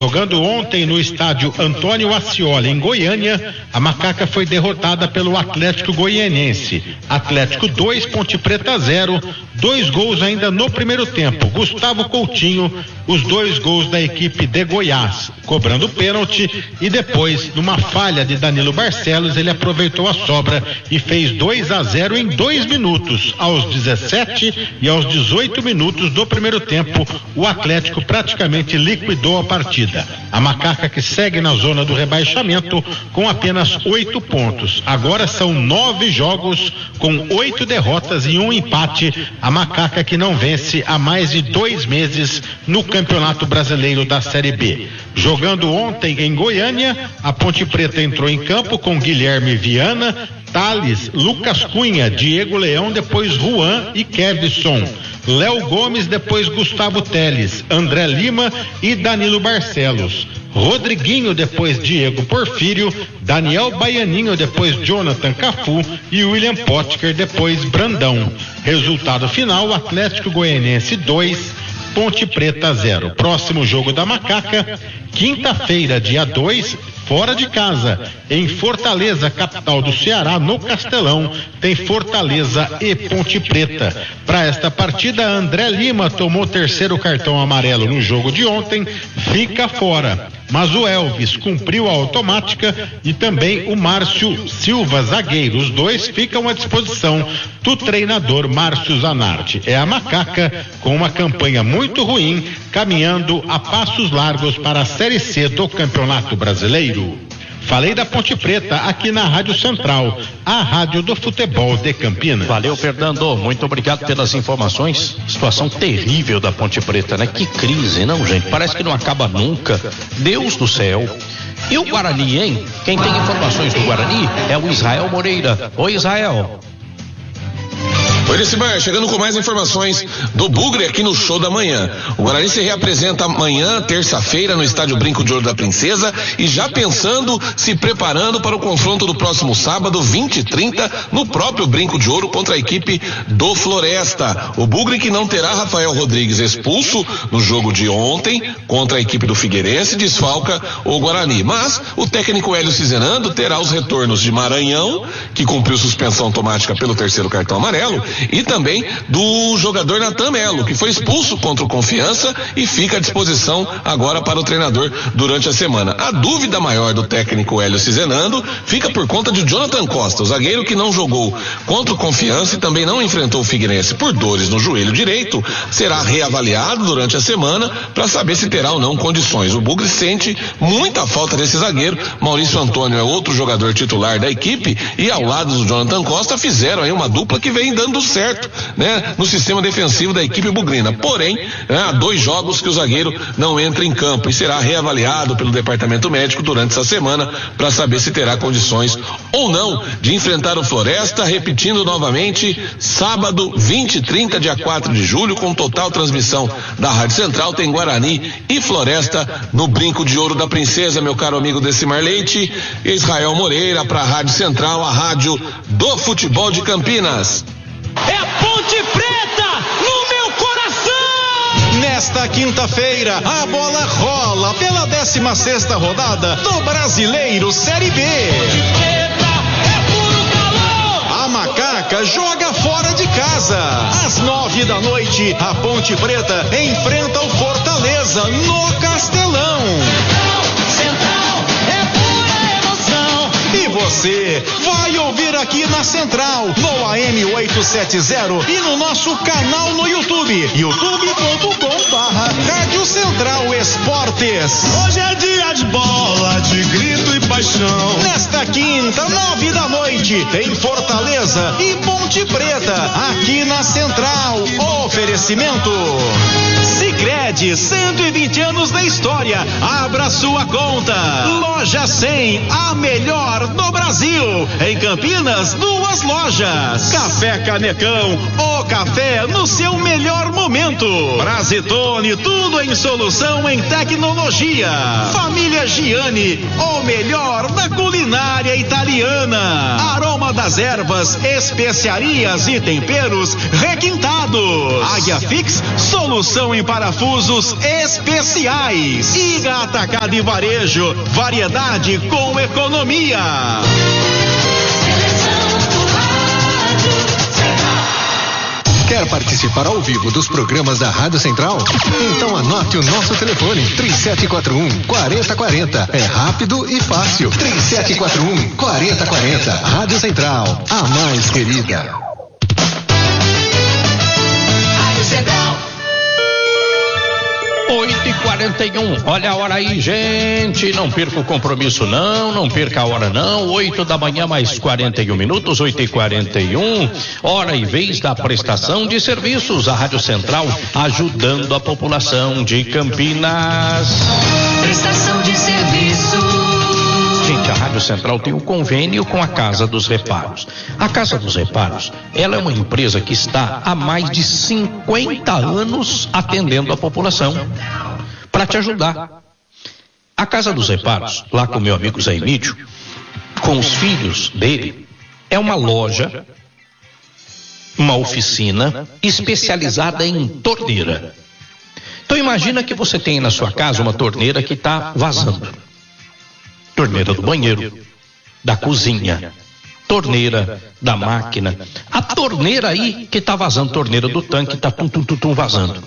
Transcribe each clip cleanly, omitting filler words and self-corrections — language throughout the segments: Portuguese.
Jogando ontem no estádio Antônio Ascioli, em Goiânia, a Macaca foi derrotada pelo Atlético Goianiense. Atlético 2, Ponte Preta 0, 2 gols ainda no primeiro tempo. Gustavo Coutinho, os 2 gols da equipe de Goiás, cobrando pênalti, e depois, numa falha de Danilo Barcelos, ele aproveitou a sobra e fez 2-0 em 2 minutos. Aos 17 e aos 18 minutos do primeiro tempo, o Atlético praticamente liquidou a partida. A Macaca, que segue na zona do rebaixamento com apenas 8 pontos. Agora são 9 jogos com 8 derrotas e 1 empate. A Macaca que não vence há mais de 2 meses no Campeonato Brasileiro da Série B. Jogando ontem em Goiânia, a Ponte Preta entrou em campo com Guilherme Viana, Thales, Lucas Cunha, Diego Leão, depois Juan e Kevson, Léo Gomes, depois Gustavo Teles, André Lima e Danilo Barcelos, Rodriguinho, depois Diego Porfírio, Daniel Baianinho, depois Jonathan Cafu e William Potker, depois Brandão. Resultado final: Atlético Goianiense 2, Ponte Preta 0. Próximo jogo da Macaca, quinta-feira, dia 2, fora de casa, em Fortaleza, capital do Ceará, no Castelão, tem Fortaleza e Ponte Preta. Para esta partida, André Lima tomou 3º cartão amarelo no jogo de ontem, fica fora. Mas o Elvis cumpriu a automática e também o Márcio Silva, zagueiro. Os 2 ficam à disposição do treinador Márcio Zanardi. É a Macaca com uma campanha muito ruim, caminhando a passos largos para a Série C do Campeonato Brasileiro. Falei da Ponte Preta aqui na Rádio Central, a rádio do futebol de Campinas. Valeu, Fernando, muito obrigado pelas informações. Situação terrível da Ponte Preta, né? Que crise, não, gente? Parece que não acaba nunca. Deus do céu. E o Guarani, hein? Quem tem informações do Guarani é o Israel Moreira. Oi, Israel. Oi, Decimar, chegando com mais informações do Bugre aqui no Show da Manhã. O Guarani se reapresenta amanhã, terça-feira, no estádio Brinco de Ouro da Princesa, e já pensando, se preparando para o confronto do próximo sábado, 20h30, no próprio Brinco de Ouro, contra a equipe do Floresta. O Bugre, que não terá Rafael Rodrigues expulso no jogo de ontem contra a equipe do Figueirense, desfalca o Guarani. Mas o técnico Hélio Cizenando terá os retornos de Maranhão, que cumpriu suspensão automática pelo 3º cartão amarelo, e também do jogador Natan Melo, que foi expulso contra o Confiança e fica à disposição agora para o treinador durante a semana. A dúvida maior do técnico Hélio Cizenando fica por conta de Jonathan Costa, o zagueiro que não jogou contra o Confiança e também não enfrentou o Figueirense por dores no joelho direito. Será reavaliado durante a semana para saber se terá ou não condições. O Bugre sente muita falta desse zagueiro. Maurício Antônio é outro jogador titular da equipe e ao lado do Jonathan Costa fizeram aí uma dupla que vem dando certo, né, no sistema defensivo da equipe bugrina. Porém, há 2 jogos que o zagueiro não entra em campo e será reavaliado pelo departamento médico durante essa semana para saber se terá condições ou não de enfrentar o Floresta, repetindo novamente, sábado 20h30, dia 4 de julho, com total transmissão da Rádio Central, tem Guarani e Floresta no Brinco de Ouro da Princesa, meu caro amigo Decimar Leite. Israel Moreira para a Rádio Central, a rádio do futebol de Campinas. É Ponte Preta no meu coração! Nesta quinta-feira, a bola rola pela 16ª rodada do Brasileiro Série B. Ponte Preta é puro calor! A Macaca joga fora de casa. Às 9h, a Ponte Preta enfrenta o Fortaleza no Castelão. Central é pura emoção. E você vai ouvir aqui na Central, no AM 870 e no nosso canal no YouTube, youtube.com/Rádio Central Esportes. Hoje é dia de bola, de grito e paixão. Nesta quinta, 9h, tem Fortaleza e Ponte Preta, aqui na Central. Oferecimento Sicredi, 120 anos da história. Abra sua conta. Loja 100, a melhor do Brasil. Em Campinas, 2 lojas. Café Canecão, o café no seu melhor momento. Brasitone, tudo em solução em tecnologia. Família Giani, o melhor da culinária italiana. Aroma das ervas, especiarias e temperos requintados. Águia Fix, solução em e parafusos especiais. Iga Atacado e Varejo, variedade com economia. Quer participar ao vivo dos programas da Rádio Central? Então anote o nosso telefone, 3741-4040. É rápido e fácil. 3741-4040. Rádio Central, a mais querida. Rádio Central. 8h41, olha a hora aí, gente, não perca o compromisso não perca a hora não, 8 da manhã mais 41 minutos, 8h41, hora e vez da prestação de serviços, a Rádio Central ajudando a população de Campinas. Prestação de serviços. Gente, a Rádio Central tem um convênio com a Casa dos Reparos. A Casa dos Reparos, ela é uma empresa que está há mais de 50 anos atendendo a população para te ajudar. A Casa dos Reparos, lá com meu amigo Zé Emílio, com os filhos dele, é uma loja, uma oficina especializada em torneira. Então imagina que você tem na sua casa uma torneira que está vazando. Torneira do banheiro, da cozinha, torneira da máquina, a torneira aí que tá vazando, torneira do tanque tá tum vazando.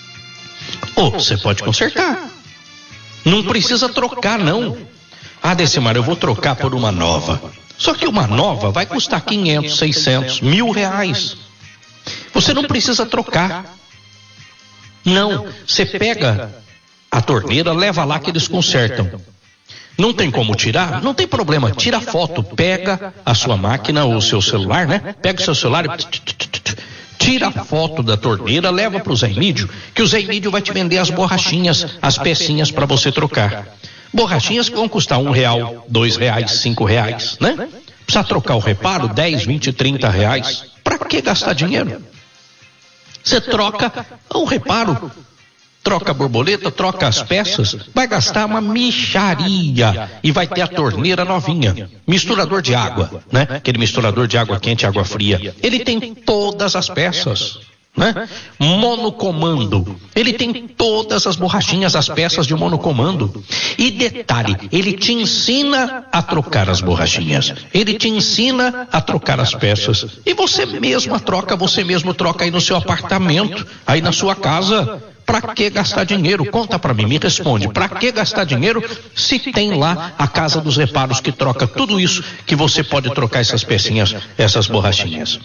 Ou você pode consertar, não precisa trocar não. Ah, Decimar, eu vou trocar por uma nova. Só que uma nova vai custar 500, 600, R$1.000. Você não precisa trocar. Não, você pega a torneira, leva lá que eles consertam. Não tem como tirar? Não tem problema, tira a foto, pega a sua máquina ou o seu celular, né? Pega o seu celular e tira a foto da torneira, leva para o Zé Emílio, que o Zé Emílio vai te vender as borrachinhas, as pecinhas para você trocar. Borrachinhas que vão custar R$1, R$2, R$5, né? Precisa trocar o reparo, 10, 20, 30 reais. Para que gastar dinheiro? Você troca o reparo, troca a borboleta, troca as peças, vai gastar uma mixaria e vai ter a torneira novinha. Misturador de água, né? Aquele misturador de água quente e água fria. Ele tem todas as peças, né? Monocomando. Ele tem todas as borrachinhas, as peças de monocomando. E detalhe, ele te ensina a trocar as borrachinhas. Ele te ensina a trocar as peças. E você mesmo troca aí no seu apartamento, aí na sua casa. Pra que gastar dinheiro? Conta pra mim, me responde. Pra que gastar dinheiro se tem lá a Casa dos Reparos que troca tudo isso que você pode trocar essas pecinhas, essas borrachinhas?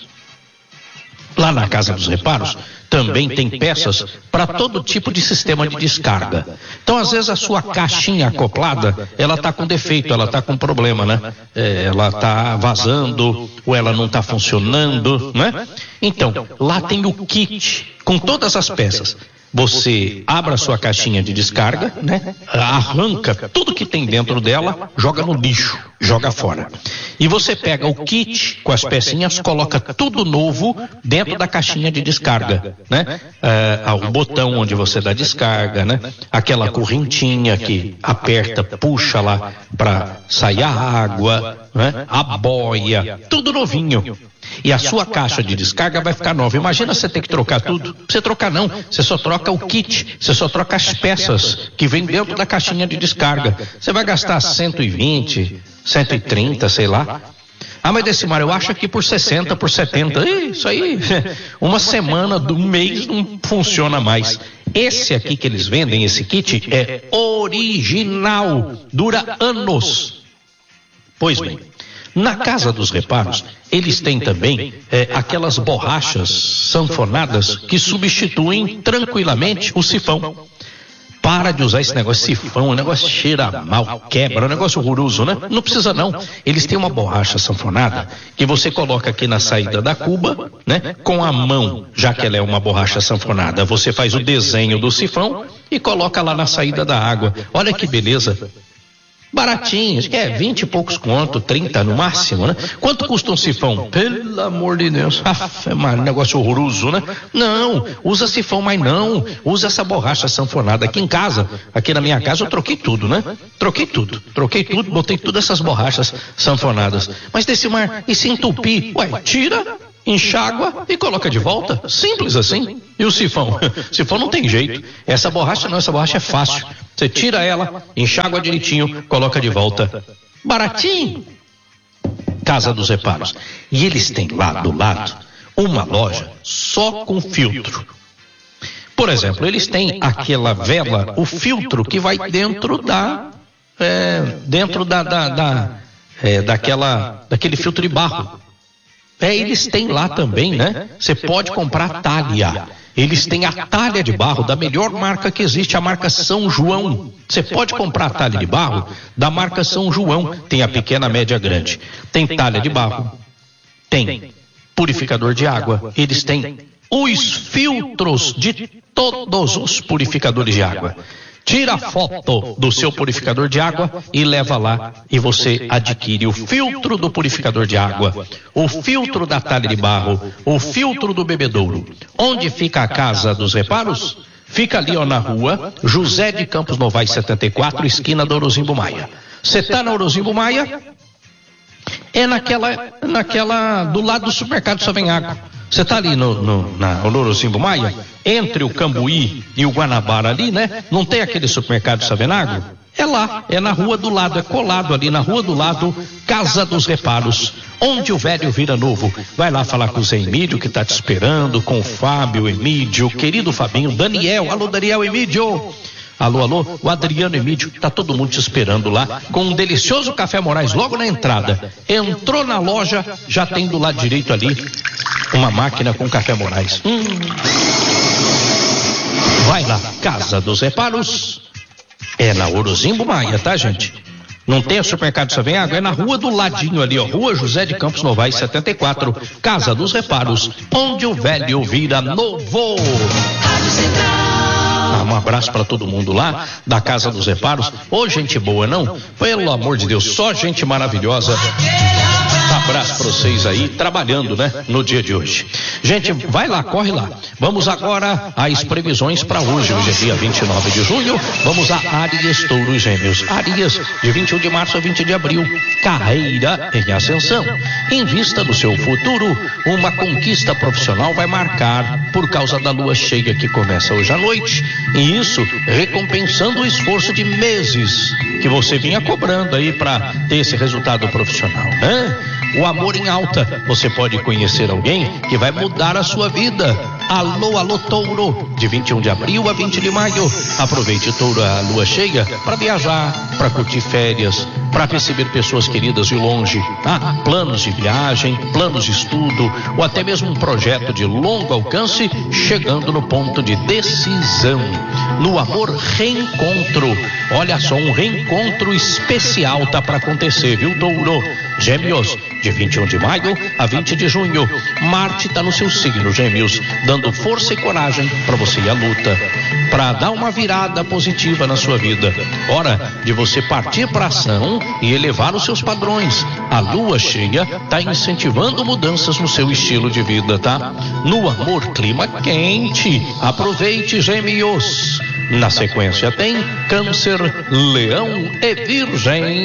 Lá na Casa dos Reparos também tem peças para todo tipo de sistema de descarga. Então, às vezes, a sua caixinha acoplada, ela está com defeito, ela está com problema, né? Ela está vazando ou ela não está funcionando, né? Então, lá tem o kit com todas as peças. Você abre a sua caixinha de descarga, né? Arranca tudo que tem dentro dela, joga no lixo, joga fora. E você pega o kit com as pecinhas, coloca tudo novo dentro da caixinha de descarga, né? O botão onde você dá descarga, né? Aquela correntinha que aperta, puxa lá para sair a água, né? A boia, tudo novinho. E a sua caixa de descarga vai ficar nova. Imagina você ter que trocar tudo. Você trocar não, você só troca o kit, você só troca as peças que vem dentro da caixinha de descarga. Você vai gastar 120, 130, sei lá. Ah, mas Decimar, eu acho que por 60, por 70, isso aí, uma semana do mês não funciona mais. Esse aqui que eles vendem, esse kit, é original, dura anos. Pois bem, na Casa dos Reparos, eles têm também aquelas borrachas sanfonadas que substituem tranquilamente o sifão. Para de usar esse negócio de sifão, o negócio cheira mal, quebra, é um negócio horroroso, né? Não precisa não. Eles têm uma borracha sanfonada que você coloca aqui na saída da cuba, né? Com a mão, já que ela é uma borracha sanfonada, você faz o desenho do sifão e coloca lá na saída da água. Olha que beleza. Baratinho, acho que 20 e poucos conto, 30 no máximo, né? Quanto custa um sifão? Pelo amor de Deus, é um negócio horroroso, né? Não, usa sifão, mas não, usa essa borracha sanfonada. Aqui em casa, aqui na minha casa eu troquei tudo, né? Troquei tudo, botei todas essas borrachas sanfonadas. Mas Decimar, e se entupir? Ué, tira, enxágua e coloca de volta. Simples assim. E o sifão? Sifão não tem jeito. Essa borracha é fácil. Você tira ela, enxágua direitinho, coloca de volta. Baratinho. Casa dos Reparos. E eles têm lá do lado uma loja só com filtro. Por exemplo, eles têm aquela vela, o filtro que vai dentro daquele filtro de barro. Eles têm lá também, né? Você pode comprar talha. Eles têm a talha de barro da melhor marca que existe, a marca São João. Você pode comprar a talha de barro da marca São João. Tem a pequena, média, grande. Tem talha de barro. Tem purificador de água. Eles têm os filtros de todos os purificadores de água. Tira a foto do seu purificador de água e leva lá e você adquire o filtro do purificador de água, o filtro da talha de barro, o filtro do bebedouro. Onde fica a Casa dos Reparos? Fica ali, ó, na rua José de Campos Novaes 74, esquina da Orozimbo Maia. Você tá na Orozimbo Maia? É naquela do lado do supermercado Só Vem Água. Você tá ali na Orozimbo Maia, entre o Cambuí e o Guanabara ali, né? Não tem aquele supermercado Só Vem Água? É lá, é na rua do lado, é colado ali na rua do lado, Casa dos Reparos, onde o velho vira novo. Vai lá falar com o Zé Emílio que tá te esperando, com o Fábio, Emílio, querido Fabinho, Daniel, alô Daniel, Emílio. Alô, o Adriano Emílio, tá todo mundo te esperando lá, com um delicioso Café Moraes logo na entrada. Entrou na loja, já tem do lado direito ali uma máquina com Café Moraes. Vai lá, Casa dos Reparos, é na Orozimbo Maia, tá, gente? Não tem o supermercado Só Vem Água? É na rua do ladinho ali, ó, Rua José de Campos Novaes 74, Casa dos Reparos, onde o velho vira novo. Um abraço para todo mundo lá da Casa dos Reparos. Ô, gente boa, não? Pelo amor de Deus, só gente maravilhosa. Abraço para vocês aí, trabalhando, né, no dia de hoje. Gente, vai lá, corre lá. Vamos agora às previsões para hoje. Hoje é dia 29 de junho. Vamos a Áries, Touro e Gêmeos. Áries, de 21 de março a 20 de abril. Carreira em ascensão. Invista no seu futuro. Uma conquista profissional vai marcar por causa da lua cheia que começa hoje à noite. E isso recompensando o esforço de meses que você vinha cobrando aí para ter esse resultado profissional, né? O amor em alta, você pode conhecer alguém que vai mudar a sua vida. Alô, Touro, de 21 de abril a 20 de maio. Aproveite, Touro, a lua cheia para viajar, para curtir férias, para receber pessoas queridas de longe. Planos de viagem, planos de estudo, ou até mesmo um projeto de longo alcance, chegando no ponto de decisão. No amor, reencontro. Olha só, um reencontro especial tá para acontecer, viu, Touro? Gêmeos, de 21 de maio a 20 de junho. Marte está no seu signo, Gêmeos, dando força e coragem para você ir à luta, para dar uma virada positiva na sua vida. Hora de você partir para ação e elevar os seus padrões. A lua cheia está incentivando mudanças no seu estilo de vida, tá? No amor, clima quente. Aproveite, Gêmeos. Na sequência tem Câncer, Leão e Virgem.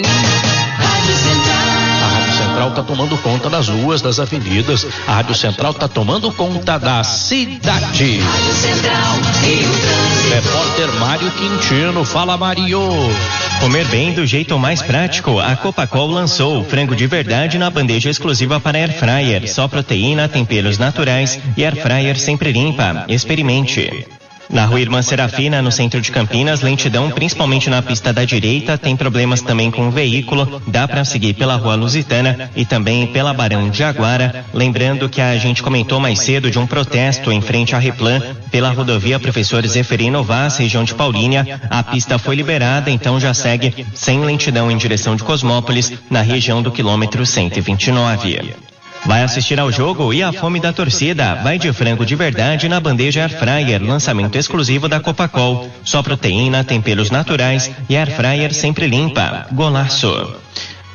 A Rádio Central está tomando conta das ruas, das avenidas. A Rádio Central está tomando conta da cidade. Rádio Central, Rio Grande. Repórter Mário Quintino, fala, Mário. Comer bem do jeito mais prático. A Copacol lançou frango de verdade na bandeja exclusiva para Air Fryer. Só proteína, temperos naturais e Air Fryer sempre limpa. Experimente. Na Rua Irmã Serafina, no centro de Campinas, lentidão principalmente na pista da direita, tem problemas também com o veículo, dá para seguir pela Rua Lusitana e também pela Barão de Aguara. Lembrando que a gente comentou mais cedo de um protesto em frente à Replan, pela rodovia Professor Zeferino Vaz, região de Paulínia. A pista foi liberada, então já segue sem lentidão em direção de Cosmópolis, na região do quilômetro 129. Vai assistir ao jogo e a fome da torcida? Vai de frango de verdade na bandeja Air Fryer, lançamento exclusivo da Copacol. Só proteína, temperos naturais e Air Fryer sempre limpa. Golaço.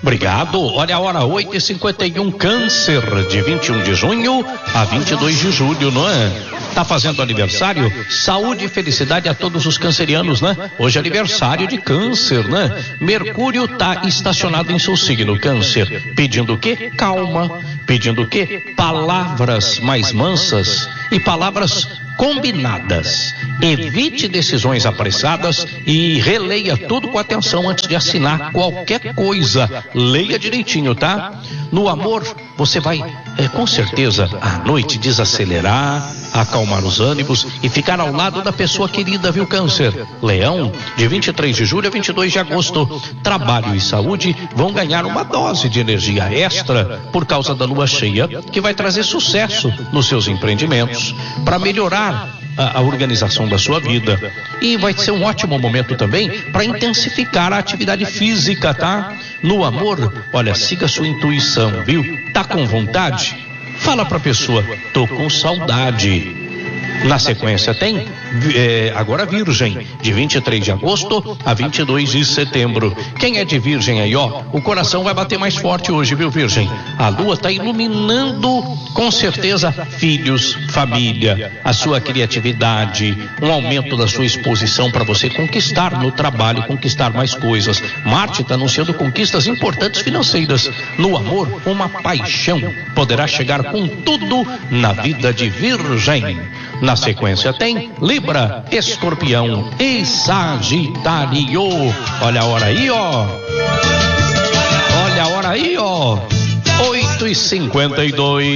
Obrigado. Olha a hora, 8h51, Câncer, de 21 de junho a 22 de julho, não é? Tá fazendo aniversário? Saúde e felicidade a todos os cancerianos, né? Hoje é aniversário de Câncer, né? Mercúrio tá estacionado em seu signo, Câncer, pedindo o quê? Calma, pedindo o quê? Palavras mais mansas e palavras combinadas. Evite decisões apressadas e releia tudo com atenção antes de assinar qualquer coisa. Leia direitinho, tá? No amor, você vai, com certeza, à noite desacelerar, acalmar os ânimos e ficar ao lado da pessoa querida, viu, Câncer? Leão, de 23 de julho a 22 de agosto, trabalho e saúde vão ganhar uma dose de energia extra por causa da lua cheia, que vai trazer sucesso nos seus empreendimentos, para melhorar a organização da sua vida. E vai ser um ótimo momento também para intensificar a atividade física, tá? No amor, olha, siga sua intuição, viu? Tá com vontade? Fala pra pessoa, tô com saudade. Na sequência tem agora Virgem, de 23 de agosto a 22 de setembro. Quem é de Virgem aí, ó, o coração vai bater mais forte hoje, viu, Virgem? A lua tá iluminando, com certeza, filhos, família, a sua criatividade, um aumento da sua exposição para você conquistar no trabalho, conquistar mais coisas. Marte tá anunciando conquistas importantes financeiras. No amor, uma paixão poderá chegar com tudo na vida de Virgem. Na sequência tem Libra, Escorpião e Sagitário. Olha a hora aí, ó. Olha a hora aí, ó. 8h52.